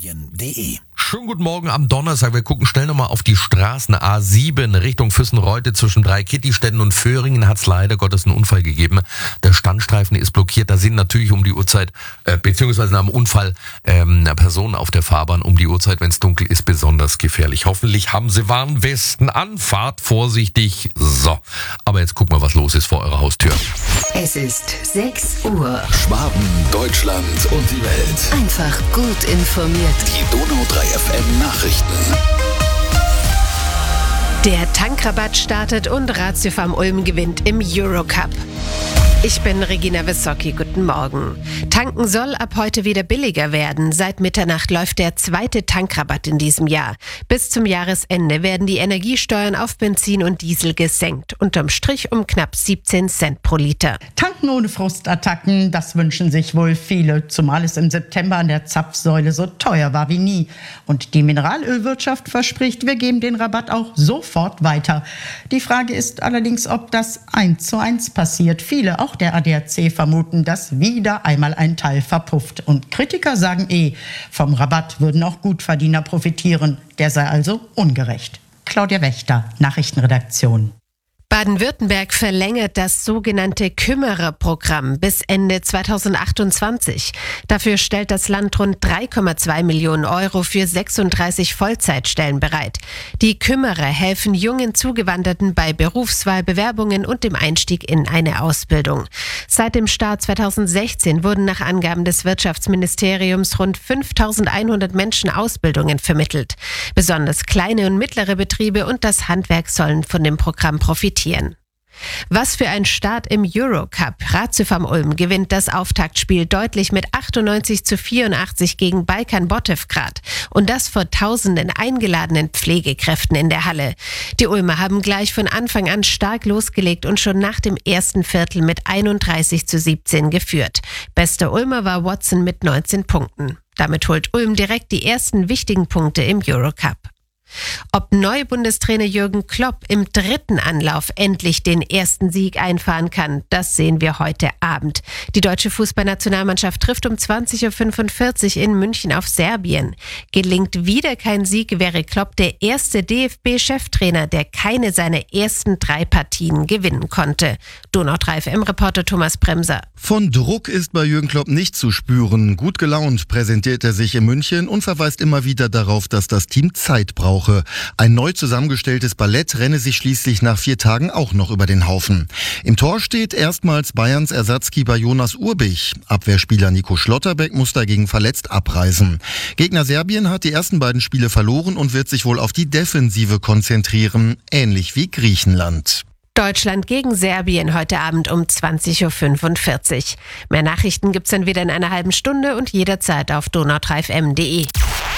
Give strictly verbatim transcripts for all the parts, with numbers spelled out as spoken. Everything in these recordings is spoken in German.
immobilien punkt de. Schönen guten Morgen am Donnerstag. Wir gucken schnell nochmal auf die Straßen. A sieben Richtung Füssen-Reute zwischen Drei-Kitty-Städten und Föhringen hat es leider Gottes einen Unfall gegeben. Der Standstreifen ist blockiert. Da sind natürlich um die Uhrzeit, äh, beziehungsweise nach dem Unfall, ähm, Personen auf der Fahrbahn um die Uhrzeit, wenn es dunkel ist, besonders gefährlich. Hoffentlich haben Sie Warnwesten an. Fahrt vorsichtig. So, aber jetzt gucken wir, was los ist vor eurer Haustür. Es ist sechs Uhr. Schwaben, Deutschland und die Welt. Einfach gut informiert. Die Donau drei F M Nachrichten. Der Tankrabatt startet und Ratiofarm Ulm gewinnt im Eurocup. Ich bin Regina Wissocki, guten Morgen. Tanken soll ab heute wieder billiger werden. Seit Mitternacht läuft der zweite Tankrabatt in diesem Jahr. Bis zum Jahresende werden die Energiesteuern auf Benzin und Diesel gesenkt. Unterm Strich um knapp siebzehn Cent pro Liter. Tanken ohne Frustattacken, das wünschen sich wohl viele. Zumal es im September an der Zapfsäule so teuer war wie nie. Und die Mineralölwirtschaft verspricht, wir geben den Rabatt auch sofort weiter. Die Frage ist allerdings, ob das eins zu eins passiert. Viele, auch der A D A C, vermuten, dass wieder einmal ein Teil verpufft. Und Kritiker sagen eh, vom Rabatt würden auch Gutverdiener profitieren. Der sei also ungerecht. Claudia Wächter, Nachrichtenredaktion. Baden-Württemberg verlängert das sogenannte Kümmerer-Programm bis Ende zweitausendachtundzwanzig. Dafür stellt das Land rund drei Komma zwei Millionen Euro für sechsunddreißig Vollzeitstellen bereit. Die Kümmerer helfen jungen Zugewanderten bei Berufswahl, Bewerbungen und dem Einstieg in eine Ausbildung. Seit dem Start zweitausendsechzehn wurden nach Angaben des Wirtschaftsministeriums rund fünftausendeinhundert Menschen Ausbildungen vermittelt. Besonders kleine und mittlere Betriebe und das Handwerk sollen von dem Programm profitieren. Was für ein Start im Eurocup. Ratiofarm Ulm gewinnt das Auftaktspiel deutlich mit achtundneunzig zu vierundachtzig gegen Balkan Botevgrad. Und das vor tausenden eingeladenen Pflegekräften in der Halle. Die Ulmer haben gleich von Anfang an stark losgelegt und schon nach dem ersten Viertel mit einunddreißig zu siebzehn geführt. Bester Ulmer war Watson mit neunzehn Punkten. Damit holt Ulm direkt die ersten wichtigen Punkte im Eurocup. Ob Neubundestrainer Jürgen Klopp im dritten Anlauf endlich den ersten Sieg einfahren kann, das sehen wir heute Abend. Die deutsche Fußballnationalmannschaft trifft um zwanzig Uhr fünfundvierzig in München auf Serbien. Gelingt wieder kein Sieg, wäre Klopp der erste D F B-Cheftrainer, der keine seiner ersten drei Partien gewinnen konnte. Donau drei F M-Reporter Thomas Bremser. Von Druck ist bei Jürgen Klopp nicht zu spüren. Gut gelaunt präsentiert er sich in München und verweist immer wieder darauf, dass das Team Zeit brauche. Ein neu zusammengestelltes Ballett renne sich schließlich nach vier Tagen auch noch über den Haufen. Im Tor steht erstmals Bayerns Ersatzkeeper Jonas Urbich. Abwehrspieler Nico Schlotterbeck muss dagegen verletzt abreisen. Gegner Serbien hat die ersten beiden Spiele verloren und wird sich wohl auf die Defensive konzentrieren, ähnlich wie Griechenland. Deutschland gegen Serbien heute Abend um zwanzig Uhr fünfundvierzig. Mehr Nachrichten gibt's dann wieder in einer halben Stunde und jederzeit auf donau drei f m punkt de.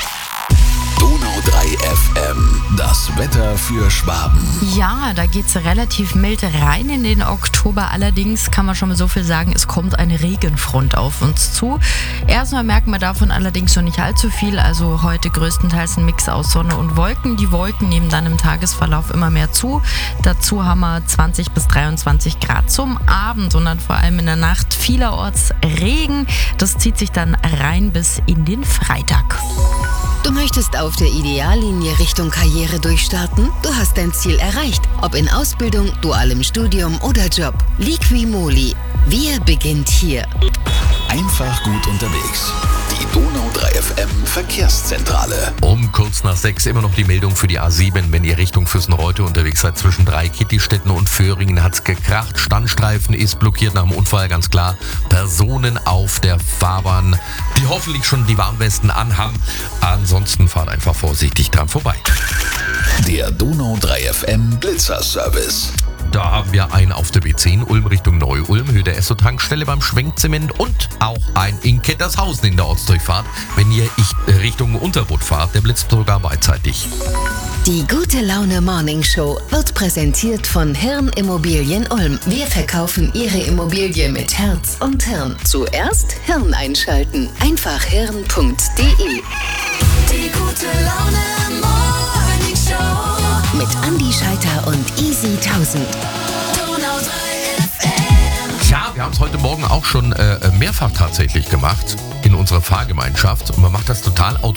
Donau drei F M, das Wetter für Schwaben. Ja, da geht's relativ mild rein in den Oktober. Allerdings kann man schon mal so viel sagen, es kommt eine Regenfront auf uns zu. Erstmal merken wir davon allerdings noch nicht allzu viel. Also heute größtenteils ein Mix aus Sonne und Wolken. Die Wolken nehmen dann im Tagesverlauf immer mehr zu. Dazu haben wir zwanzig bis dreiundzwanzig Grad zum Abend und dann vor allem in der Nacht vielerorts Regen. Das zieht sich dann rein bis in den Freitag. Du möchtest auf der Ideallinie Richtung Karriere durchstarten? Du hast dein Ziel erreicht, ob in Ausbildung, dualem Studium oder Job. Liqui-Moly. Wir beginnt hier. Einfach gut unterwegs. Die Donau drei F M Verkehrszentrale. Um kurz nach sechs immer noch die Meldung für die A sieben. Wenn ihr Richtung Füssen-Reute unterwegs seid, zwischen Drei-Kitty-Städten und Föhringen hat's gekracht. Standstreifen ist blockiert nach dem Unfall, ganz klar. Personen auf der Fahrbahn, die hoffentlich schon die Warnwesten anhaben. Ansonsten fahrt einfach vorsichtig dran vorbei. Der Donau drei F M Blitzer-Service. Da haben wir einen auf der B zehn, Ulm Richtung Neu-Ulm, Höhe der Esso-Tankstelle beim Schwenkzement und auch ein in Kettershausen in der Ortsdurchfahrt. Wenn ihr Richtung Unterboot fahrt, der blitzt sogar beidseitig. Die Gute Laune Morning Show wird präsentiert von Hirn Immobilien Ulm. Wir verkaufen Ihre Immobilie mit Herz und Hirn. Zuerst Hirn einschalten. Einfach hirn punkt de. Die Gute Laune Morning Show mit Andi Scheiter und Easy tausend. Donau drei F M. Ja, wir haben es heute Morgen auch schon äh, mehrfach tatsächlich gemacht in unserer Fahrgemeinschaft und man macht das total automatisch.